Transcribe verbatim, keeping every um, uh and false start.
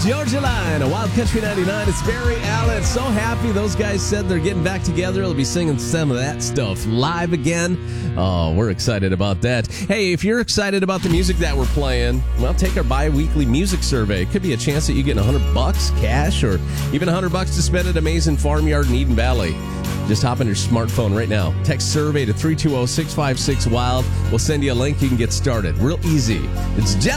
Georgia Line, a Wild Country ninety-nine. It's Barry Allen. So happy those guys said they're getting back together. They'll be singing some of that stuff live again. Oh, we're excited about that. Hey, if you're excited about the music that we're playing, well, take our bi-weekly music survey. It could be a chance that you get one hundred bucks cash or even one hundred bucks to spend at Amazing Farmyard in Eden Valley. Just hop on your smartphone right now. Text survey to three two zero, six five six, WILD. We'll send you a link. You can get started. Real easy. It's